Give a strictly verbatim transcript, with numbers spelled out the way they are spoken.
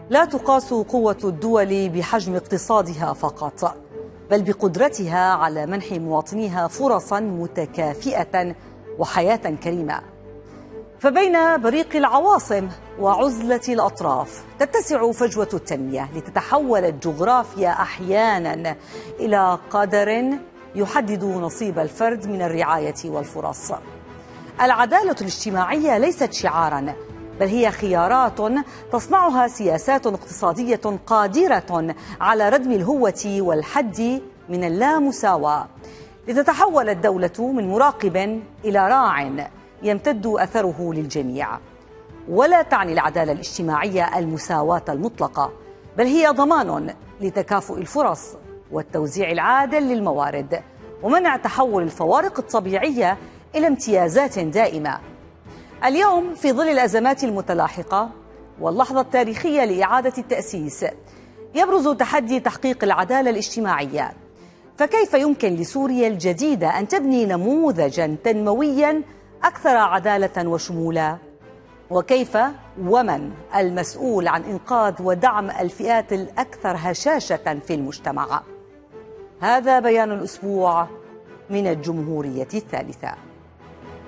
لا تقاس قوة الدول بحجم اقتصادها فقط، بل بقدرتها على منح مواطنيها فرصا متكافئة وحياة كريمة. فبين بريق العواصم وعزلة الأطراف تتسع فجوة التنمية، لتتحول الجغرافيا أحيانا إلى قدر يحدد نصيب الفرد من الرعاية والفرص. العدالة الاجتماعية ليست شعاراً، بل هي خيارات تصنعها سياسات اقتصادية قادرة على ردم الهوة والحد من اللامساواة، لتتحول الدولة من مراقب إلى راع يمتد أثره للجميع. ولا تعني العدالة الاجتماعية المساواة المطلقة، بل هي ضمان لتكافؤ الفرص والتوزيع العادل للموارد، ومنع تحول الفوارق الطبيعية إلى امتيازات دائمة. اليوم في ظل الأزمات المتلاحقة واللحظة التاريخية لإعادة التأسيس، يبرز تحدي تحقيق العدالة الاجتماعية. فكيف يمكن لسوريا الجديدة أن تبني نموذجاً تنموياً أكثر عدالة وشمولا؟ وكيف ومن المسؤول عن إنقاذ ودعم الفئات الأكثر هشاشة في المجتمع؟ هذا بيان الأسبوع من الجمهورية الثالثة.